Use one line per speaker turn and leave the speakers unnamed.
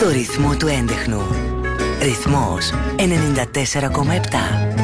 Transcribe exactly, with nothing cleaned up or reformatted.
στο ρυθμό του έντεχνου. Ρυθμός ενενήντα τέσσερα κόμμα επτά.